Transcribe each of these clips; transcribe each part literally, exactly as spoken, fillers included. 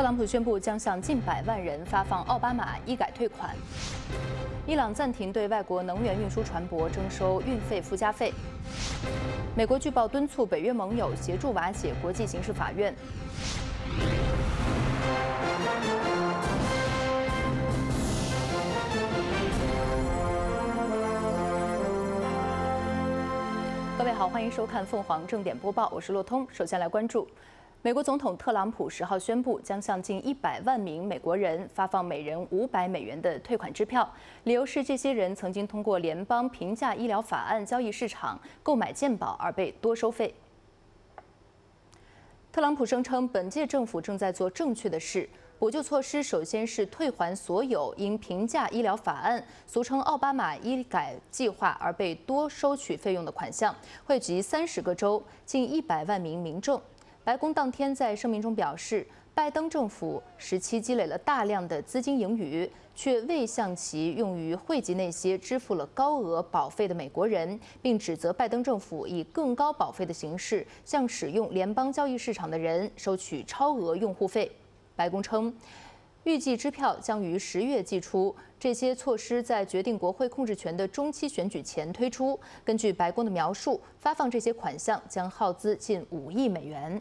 特朗普宣布将向近百万人发放奥巴马医改退款。伊朗暂停对外国能源运输船舶征收运费附加费。美国据报敦促北约盟友协助瓦解国际刑事法院。各位好，欢迎收看凤凰正点播报，我是洛通。首先来关注。 美国总统特朗普十号宣布，将向近一百万名美国人发放每人五百美元的退款支票，理由是这些人曾经通过联邦平价医疗法案交易市场购买健保而被多收费。特朗普声称，本届政府正在做正确的事。 补救措施首先是退还所有因平价医疗法案（俗称奥巴马医改计划）而被多收取费用的款项，惠及三十个州近一百万名民众。白宫当天在声明中表示，拜登政府时期积累了大量的资金盈余，却未向其用于惠及那些支付了高额保费的美国人，并指责拜登政府以更高保费的形式向使用联邦交易市场的人收取超额用户费。 白宫称，预计支票将于十月寄出。这些措施在决定国会控制权的中期选举前推出。根据白宫的描述，发放这些款项将耗资近五亿美元。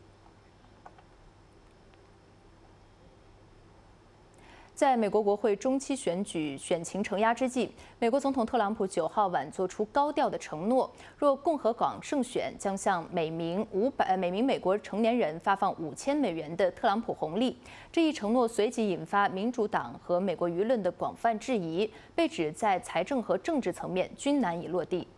在美国国会中期选举选情承压之际，美国总统特朗普九号晚做出高调的承诺：若共和党胜选，将向每名五百每名美国成年人发放五千美元的特朗普红利。这一承诺随即引发民主党和美国舆论的广泛质疑，被指在财政和政治层面均难以落地。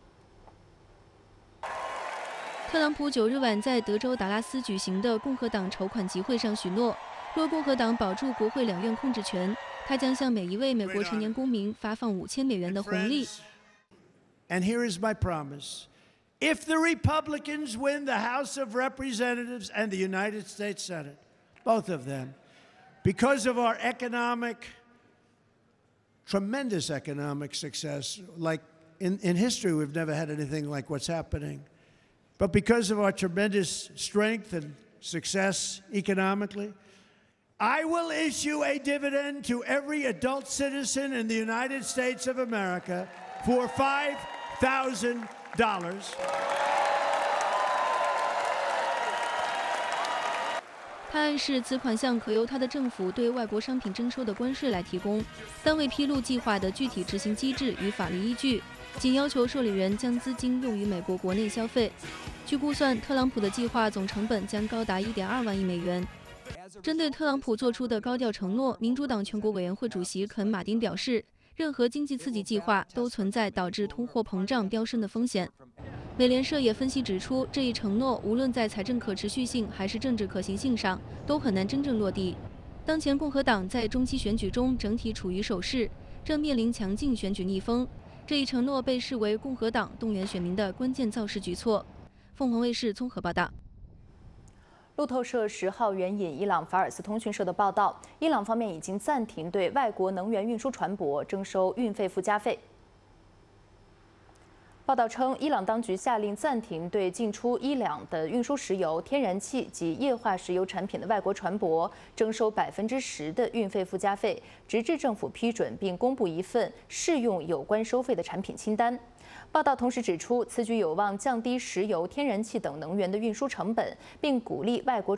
特朗普九日晚在德州达拉斯举行的共和党筹款集会上许诺，若共和党保住国会两院控制权，他将向每一位美国成年公民发放五千美元的红利。 And here is my promise: if the Republicans win the House of Representatives and the United States Senate, both of them, because of our economic, tremendous economic success, like in, in history, we've never had anything like what's happening. But because of our tremendous strength and success economically, I will issue a dividend to every adult citizen in the United States of America for five thousand dollars. 他暗示此款项可由他的政府对外国商品征收的关税来提供，但未披露计划的具体执行机制与法律依据。 仅要求受理人将资金用于美国国内消费。据估算，特朗普的计划总成本将高达一点二万亿美元。针对特朗普做出的高调承诺，民主党全国委员会主席肯·马丁表示，任何经济刺激计划都存在导致通货膨胀飙升的风险。美联社也分析指出，这一承诺无论在财政可持续性还是政治可行性上，都很难真正落地。当前共和党在中期选举中整体处于守势，正面临强劲选举逆风。 这一承诺被视为共和党动员选民的关键造势举措。凤凰卫视综合报道。 路透社十号援引伊朗法尔斯通讯社的报道，伊朗方面已经暂停对外国能源运输船舶征收运费附加费。 报道称，伊朗当局下令暂停对进出伊朗的运输石油、天然气及液化石油产品的外国船舶征收百分之十的运费附加费，直至政府批准并公布一份适用有关收费的产品清单。报道同时指出，此举有望降低石油、天然气等能源的运输成本，并鼓励外国